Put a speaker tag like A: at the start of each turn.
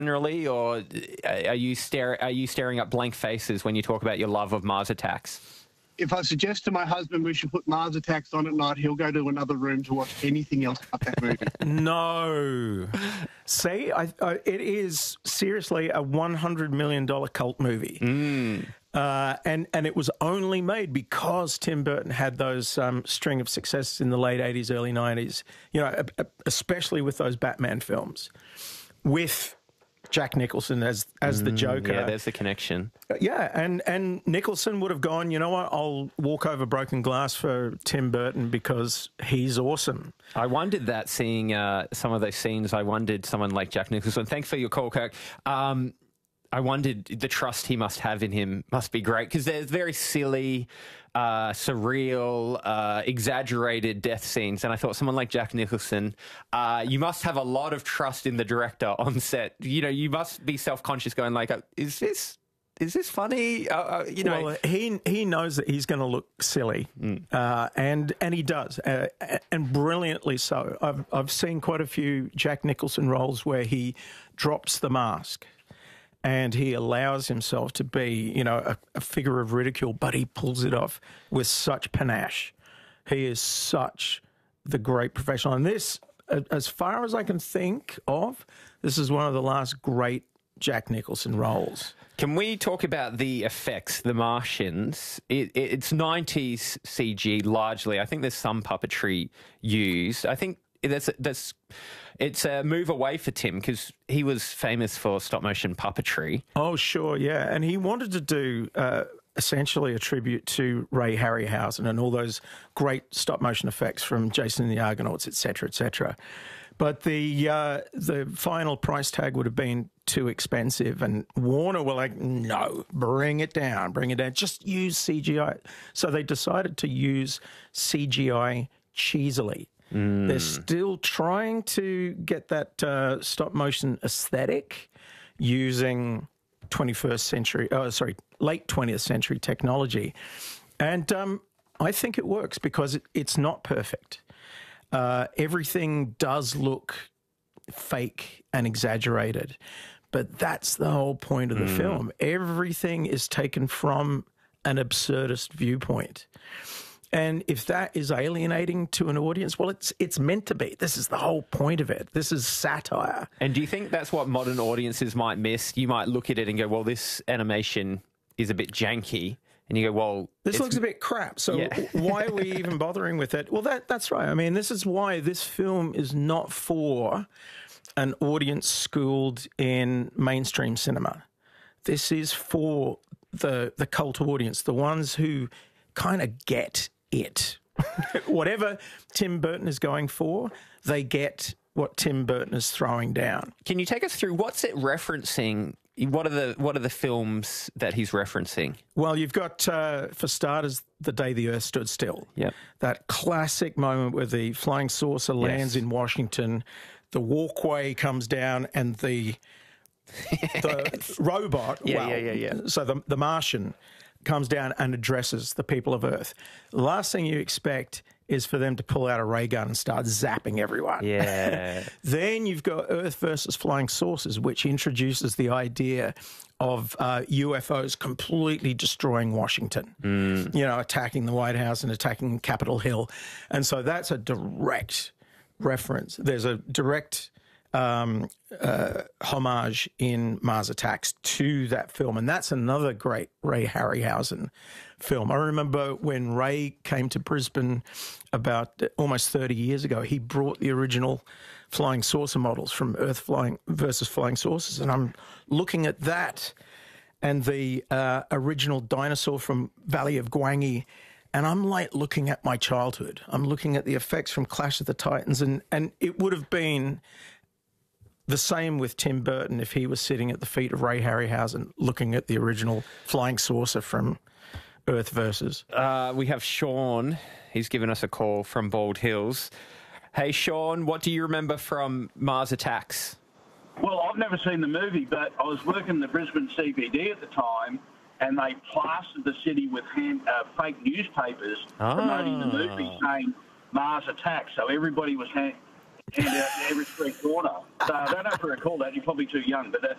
A: generally, or are you staring at blank faces when you talk about your love of Mars Attacks?
B: If I suggest to my husband we should put Mars Attacks on at night, he'll go to another room to watch anything else but that movie.
C: No. See, it is seriously a $100 million cult movie. And it was only made because Tim Burton had those string of successes in the late 80s, early 90s, especially with those Batman films, with Jack Nicholson as the Joker.
A: Yeah, there's the connection.
C: Yeah, and Nicholson would have gone, you know what, I'll walk over broken glass for Tim Burton because he's awesome.
A: I wondered that, seeing some of those scenes. I wondered someone like Jack Nicholson. Thanks for your call, Kirk. I wondered the trust he must have in him must be great, because there's very silly, surreal, exaggerated death scenes. And I thought someone like Jack Nicholson, you must have a lot of trust in the director on set. You must be self-conscious going like, is this funny?
C: Well, he knows that he's going to look silly, and he does, and brilliantly so. I've seen quite a few Jack Nicholson roles where he drops the mask and he allows himself to be, a figure of ridicule, but he pulls it off with such panache. He is such the great professional. And this, as far as I can think of, this is one of the last great Jack Nicholson roles.
A: Can we talk about the effects, the Martians? It's 90s CG largely. I think there's some puppetry used. I think it's a move away for Tim, because he was famous for stop-motion puppetry.
C: Oh, sure, yeah. And he wanted to do essentially a tribute to Ray Harryhausen and all those great stop-motion effects from Jason and the Argonauts, et cetera, et cetera. But the final price tag would have been too expensive, and Warner were like, no, bring it down, just use CGI. So they decided to use CGI cheesily. They're still trying to get that stop-motion aesthetic using late 20th century technology. And I think it works because it's not perfect. Everything does look fake and exaggerated, but that's the whole point of the film. Everything is taken from an absurdist viewpoint. And if that is alienating to an audience, well, it's meant to be. This is the whole point of it. This is satire.
A: And do you think that's what modern audiences might miss? You might look at it and go, well, this animation is a bit janky. And you go, well,
C: this looks a bit crap. So why are we even bothering with it? Well, that's right. I mean, this is why this film is not for an audience schooled in mainstream cinema. This is for the cult audience, the ones who kind of get it. Whatever Tim Burton is going for, they get what Tim Burton is throwing down.
A: Can you take us through what's it referencing? What are the films that he's referencing?
C: Well, you've got, for starters, The Day the Earth Stood Still.
A: Yep.
C: That classic moment where the flying saucer lands in Washington, the walkway comes down, and the robot, so the Martian comes down and addresses the people of Earth. The last thing you expect is for them to pull out a ray gun and start zapping everyone.
A: Yeah.
C: Then you've got Earth versus Flying Saucers, which introduces the idea of UFOs completely destroying Washington, attacking the White House and attacking Capitol Hill. And so that's a direct reference. There's a direct homage in Mars Attacks to that film, and that's another great Ray Harryhausen film. I remember when Ray came to Brisbane about almost 30 years ago, he brought the original flying saucer models from Earth versus Flying Saucers, and I'm looking at that and the original dinosaur from Valley of Gwangi, and I'm like looking at my childhood. I'm looking at the effects from Clash of the Titans, and it would have been the same with Tim Burton if he was sitting at the feet of Ray Harryhausen looking at the original flying saucer from Earth versus.
A: We have Sean. He's given us a call from Bald Hills. Hey, Sean, what do you remember from Mars Attacks?
D: Well, I've never seen the movie, but I was working in the Brisbane CBD at the time, and they plastered the city with fake newspapers promoting the movie, saying Mars Attacks. So everybody was hand out to every street corner. So I don't know if you recall that. You're probably too young, but